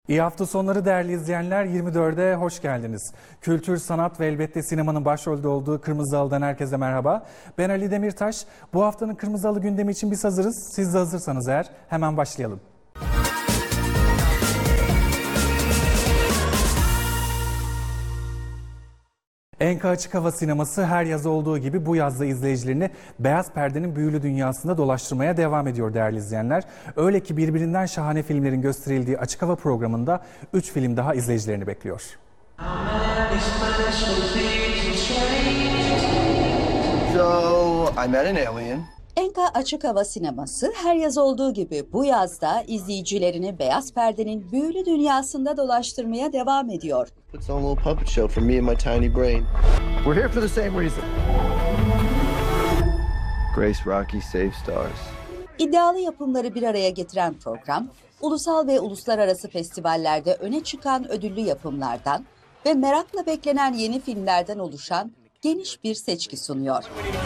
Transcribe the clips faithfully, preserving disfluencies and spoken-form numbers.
İyi hafta sonları değerli izleyenler, yirmi dörde hoş geldiniz. Kültür, sanat ve elbette sinemanın başrolde olduğu Kırmızı Halı'dan herkese merhaba. Ben Ali Demirtaş. Bu haftanın Kırmızı Halı gündemi için biz hazırız. Siz de hazırsanız eğer hemen başlayalım. Enka Açık Hava Sineması her yaz olduğu gibi bu yazda izleyicilerini beyaz perdenin büyülü dünyasında dolaştırmaya devam ediyor değerli izleyenler. Öyle ki birbirinden şahane filmlerin gösterildiği Açık Hava programında üç film daha izleyicilerini bekliyor. So, I met an alien. Enka Açık Hava Sineması her yaz olduğu gibi bu yazda izleyicilerini beyaz perdenin büyülü dünyasında dolaştırmaya devam ediyor. Puts on a little puppet show for me and my tiny brain. We're here for the same reason. Grace Rocky Save Stars. İddialı yapımları bir araya getiren program, ulusal ve uluslararası festivallerde öne çıkan ödüllü yapımlardan ve merakla beklenen yeni filmlerden oluşan geniş bir seçki sunuyor.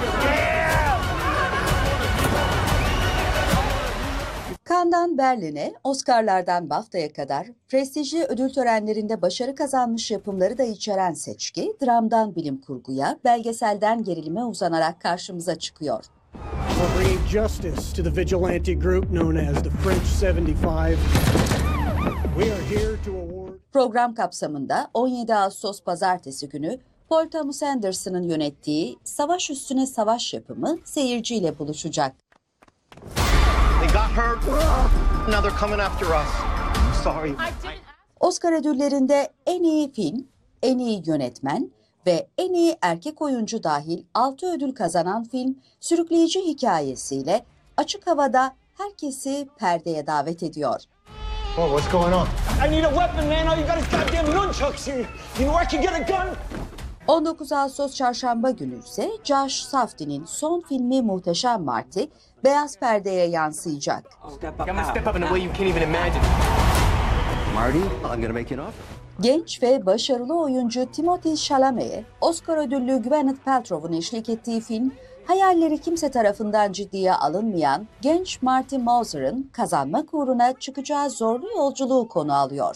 Cannes'dan Berlin'e, Oscar'lardan BAFTA'ya kadar prestijli ödül törenlerinde başarı kazanmış yapımları da içeren seçki, dramdan bilim kurguya, belgeselden gerilime uzanarak karşımıza çıkıyor. For bringing justice to the vigilante group known as the French seventy-five. We are here to award... Program kapsamında on yedi Ağustos Pazartesi günü Paul Thomas Anderson'ın yönettiği Savaş Üstüne Savaş yapımı seyirciyle buluşacak. They got her. Now they're coming after us. I'm sorry. Oscar ödüllerinde en iyi film, en iyi yönetmen ve en iyi erkek oyuncu dahil altı ödül kazanan film sürükleyici hikayesiyle açık havada herkesi perdeye davet ediyor. Oh, what's going on? I need a weapon, man. All you got is goddamn nunchucks here. You know where I can get a gun? on dokuz Ağustos Çarşamba günü ise Josh Safdie'nin son filmi Muhteşem Marty beyaz perdeye yansıyacak. I'm gonna step up in a way you can't even imagine. Marty, I'm gonna make an offer. Genç ve başarılı oyuncu Timothée Chalamet'e Oscar ödüllü Gwyneth Paltrow'un eşlik ettiği film, hayalleri kimse tarafından ciddiye alınmayan genç Marty Moser'ın kazanmak uğruna çıkacağı zorlu yolculuğu konu alıyor.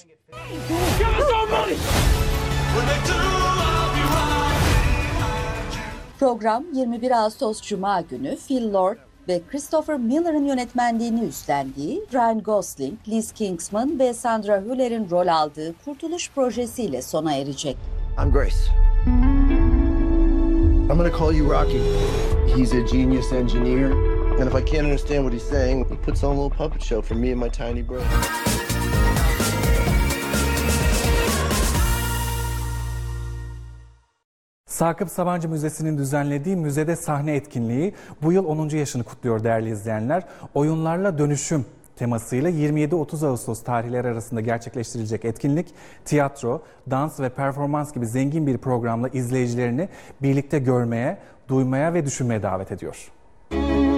Program yirmi bir Ağustos Cuma günü Phil Lord ve Christopher Miller'ın yönetmenliğini üstlendiği Ryan Gosling, Liz Kingsman ve Sandra Hüller'in rol aldığı Kurtuluş projesiyle sona erecek. I'm Grace. I'm gonna call you Rocky. He's a genius engineer, and if I can't understand what he's saying, he puts on a little puppet show for me and my tiny brain. Sakıp Sabancı Müzesi'nin düzenlediği müzede sahne etkinliği bu yıl onuncu yaşını kutluyor değerli izleyenler. Oyunlarla dönüşüm temasıyla yirmi yedi otuz Ağustos tarihleri arasında gerçekleştirilecek etkinlik, tiyatro, dans ve performans gibi zengin bir programla izleyicilerini birlikte görmeye, duymaya ve düşünmeye davet ediyor.